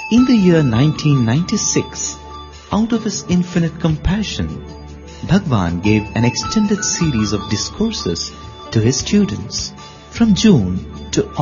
In the year 1996, out of His infinite compassion, Bhagwan gave an extended series of discourses to His students from June to